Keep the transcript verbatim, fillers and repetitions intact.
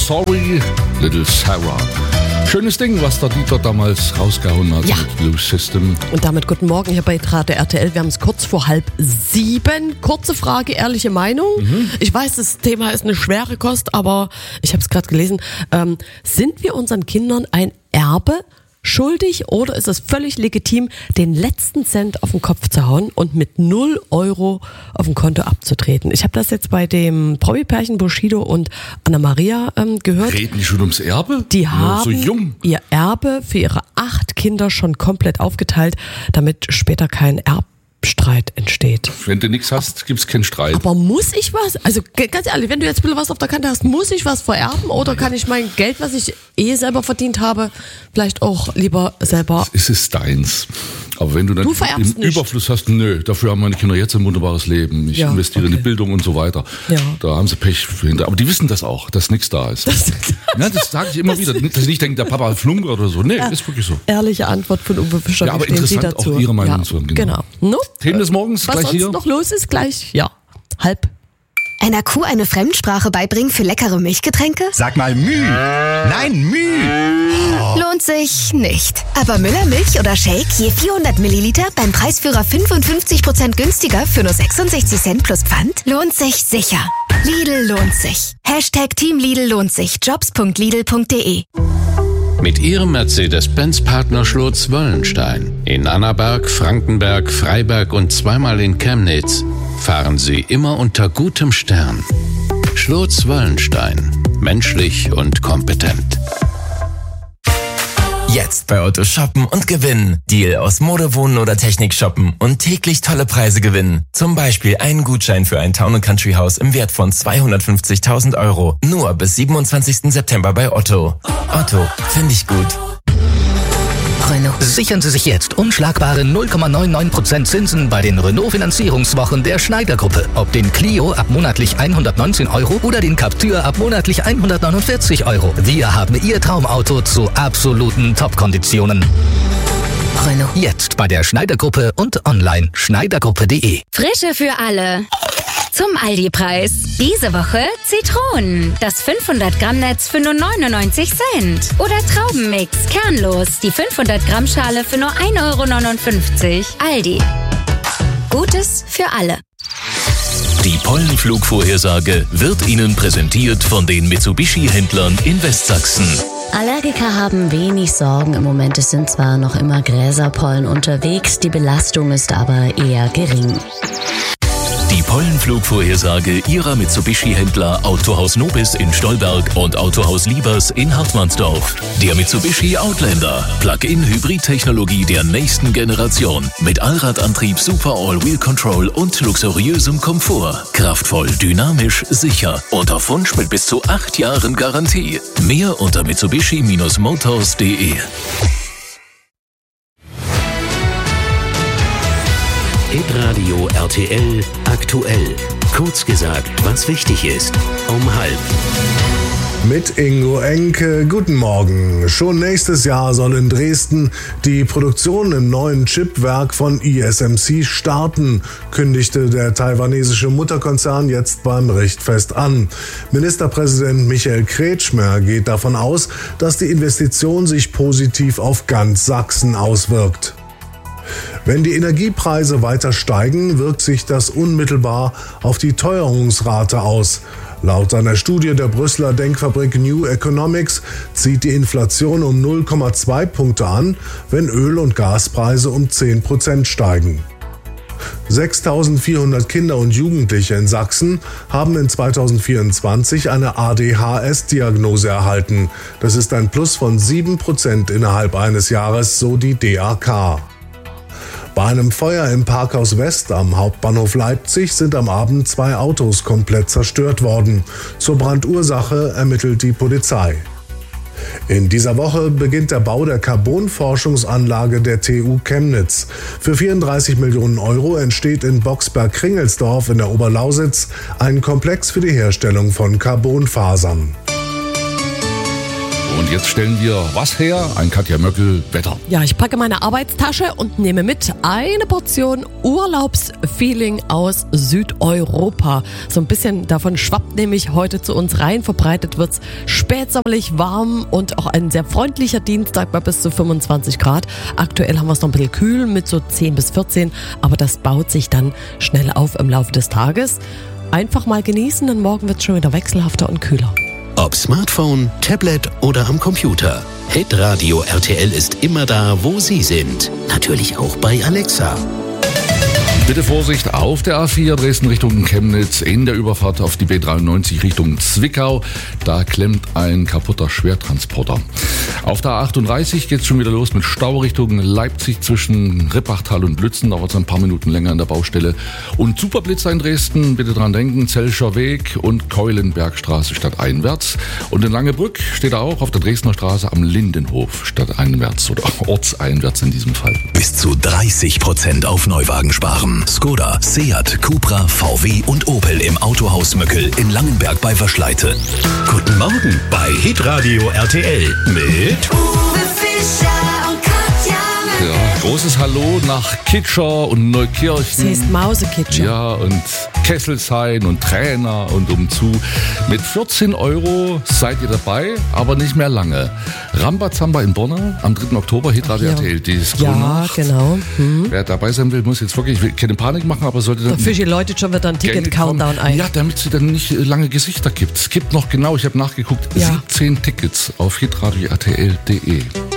Sorry, Little Sarah. Schönes Ding, was der Dieter damals rausgehauen hat, ja. mit Blue System. Und damit guten Morgen hier bei Radio R T L. Wir haben es kurz vor halb sieben. Kurze Frage, ehrliche Meinung. Mhm. Ich weiß, das Thema ist eine schwere Kost, aber ich habe es gerade gelesen. Ähm, sind wir unseren Kindern ein Erbe schuldig oder ist es völlig legitim, den letzten Cent auf den Kopf zu hauen und mit null Euro auf dem Konto abzutreten? Ich habe das jetzt bei dem Promi-Pärchen Bushido und Anna-Maria ähm, gehört. Reden die schon ums Erbe? Die ja, haben so jung. ihr Erbe für ihre acht Kinder schon komplett aufgeteilt, damit später kein Erbstreit entsteht. Wenn du nichts hast, gibt's keinen Streit. Aber muss ich was? Also ganz ehrlich, wenn du jetzt ein bisschen was auf der Kante hast, muss ich was vererben oder kann ich mein Geld, was ich eh selber verdient habe, vielleicht auch lieber selber... Es ist deins. Aber wenn du dann du im nicht. Überfluss hast, nö, dafür haben meine Kinder jetzt ein wunderbares Leben. Ich ja, investiere okay. in die Bildung und so weiter. Ja. Da haben sie Pech hinter. Aber die wissen das auch, dass nichts da ist. Das, ja, das sage ich immer wieder. Dass ich nicht denke, der Papa hat Flunker oder so. Nee, ja, ist wirklich so. Ehrliche Antwort von Uwe Fischer. Ja, aber stehen interessant, Sie dazu. auch Ihre Meinung ja, zu hören. Genau. genau. No? Themen des Morgens Was gleich sonst hier. noch los ist, gleich, ja, halb. Einer Kuh eine Fremdsprache beibringen für leckere Milchgetränke? Sag mal Müh. Nein, Müh. Oh. Lohnt sich nicht. Aber Müller Milch oder Shake je vierhundert Milliliter beim Preisführer fünfundfünfzig Prozent günstiger für nur sechsundsechzig Cent plus Pfand? Lohnt sich sicher. Lidl lohnt sich. Hashtag Team Lidl lohnt sich. jobs punkt lidl punkt de. Mit ihrem Mercedes-Benz-Partner Schlotz-Wöllenstein in Annaberg, Frankenberg, Freiberg und zweimal in Chemnitz fahren Sie immer unter gutem Stern. Schlotz-Wöllenstein. Menschlich und kompetent. Jetzt bei Otto shoppen und gewinnen. Deal aus Mode, Wohnen oder Technik shoppen und täglich tolle Preise gewinnen. Zum Beispiel einen Gutschein für ein Town and Country Haus im Wert von zweihundertfünfzigtausend Euro. Nur bis siebenundzwanzigsten September bei Otto. Otto, finde ich gut. Renault. Sichern Sie sich jetzt unschlagbare null Komma neunundneunzig Prozent Zinsen bei den Renault-Finanzierungswochen der Schneider-Gruppe. Ob den Clio ab monatlich hundertneunzehn Euro oder den Captur ab monatlich hundertneunundvierzig Euro. Wir haben Ihr Traumauto zu absoluten Top-Konditionen. Renault. Jetzt bei der Schneider-Gruppe und online schneidergruppe punkt de. Frische für alle. Zum Aldi-Preis. Diese Woche Zitronen. Das fünfhundert Gramm Netz für nur neunundneunzig Cent. Oder Traubenmix, kernlos. Die fünfhundert Gramm Schale für nur ein Euro neunundfünfzig. Aldi. Gutes für alle. Die Pollenflugvorhersage wird Ihnen präsentiert von den Mitsubishi-Händlern in Westsachsen. Allergiker haben wenig Sorgen im Moment. Es sind zwar noch immer Gräserpollen unterwegs, die Belastung ist aber eher gering. Die Pollenflugvorhersage Ihrer Mitsubishi-Händler Autohaus Nobis in Stolberg und Autohaus Liebers in Hartmannsdorf. Der Mitsubishi Outlander. Plug-in-Hybrid-Technologie der nächsten Generation. Mit Allradantrieb, Super All-Wheel Control und luxuriösem Komfort. Kraftvoll, dynamisch, sicher. Und auf Wunsch mit bis zu acht Jahren Garantie. Mehr unter mitsubishi Bindestrich motors punkt de. Hitradio R T L aktuell. Kurz gesagt, was wichtig ist. Um halb. Mit Ingo Enke, guten Morgen. Schon nächstes Jahr soll in Dresden die Produktion im neuen Chipwerk von I S M C starten, kündigte der taiwanesische Mutterkonzern jetzt beim Richtfest an. Ministerpräsident Michael Kretschmer geht davon aus, dass die Investition sich positiv auf ganz Sachsen auswirkt. Wenn die Energiepreise weiter steigen, wirkt sich das unmittelbar auf die Teuerungsrate aus. Laut einer Studie der Brüsseler Denkfabrik New Economics zieht die Inflation um null Komma zwei Punkte an, wenn Öl- und Gaspreise um zehn Prozent steigen. sechstausendvierhundert Kinder und Jugendliche in Sachsen haben in zweitausendvierundzwanzig eine A D H S-Diagnose erhalten. Das ist ein Plus von sieben Prozent innerhalb eines Jahres, so die D A K. Bei einem Feuer im Parkhaus West am Hauptbahnhof Leipzig sind am Abend zwei Autos komplett zerstört worden. Zur Brandursache ermittelt die Polizei. In dieser Woche beginnt der Bau der Carbon-Forschungsanlage der T U Chemnitz. Für vierunddreißig Millionen Euro entsteht in Boxberg-Kringelsdorf in der Oberlausitz ein Komplex für die Herstellung von Carbonfasern. Und jetzt stellen wir was her? Ein Katja Möckel Wetter. Ja, ich packe meine Arbeitstasche und nehme mit eine Portion Urlaubsfeeling aus Südeuropa. So ein bisschen davon schwappt nämlich heute zu uns rein. Verbreitet wird's spätsommerlich warm und auch ein sehr freundlicher Dienstag bei bis zu fünfundzwanzig Grad. Aktuell haben wir es noch ein bisschen kühl mit so zehn bis vierzehn, aber das baut sich dann schnell auf im Laufe des Tages. Einfach mal genießen, denn morgen wird es schon wieder wechselhafter und kühler. Ob Smartphone, Tablet oder am Computer. Hitradio R T L ist immer da, wo Sie sind. Natürlich auch bei Alexa. Bitte Vorsicht auf der A vier Dresden Richtung Chemnitz in der Überfahrt auf die B dreiundneunzig Richtung Zwickau. Da klemmt ein kaputter Schwertransporter. Auf der A achtunddreißig geht es schon wieder los mit Stau Richtung Leipzig zwischen Rippachtal und Lützen. Dauert es ein paar Minuten länger an der Baustelle. Und Superblitzer in Dresden, bitte dran denken, Zellscher Weg und Keulenbergstraße stadteinwärts. Und in Langebrück steht er auch auf der Dresdner Straße am Lindenhof stadteinwärts oder ortseinwärts in diesem Fall. Bis zu dreißig Prozent auf Neuwagen sparen. Skoda, Seat, Cupra, V W und Opel im Autohaus Möckel in Langenberg bei Verschleite. Guten Morgen bei Hitradio R T L mit Uwe Fischer und Katja Möckel. Ja, großes Hallo nach Kitscher und Neukirchen. Das heißt Mausekitscher. Ja, und Kesselshain und Trainer und umzu. Mit vierzehn Euro seid ihr dabei, aber nicht mehr lange. Rambazamba in Borna am dritten Oktober, Hitradio R T L. Die Ja, genau. Hm. Wer dabei sein will, muss jetzt wirklich, ich will keine Panik machen, aber sollte dann... Der Fischi läutet schon wieder ein Ticket-Countdown ein. Ja, damit sie dann nicht lange Gesichter gibt. Es gibt noch genau, ich habe nachgeguckt, ja. siebzehn Tickets auf hitradio R T L punkt de.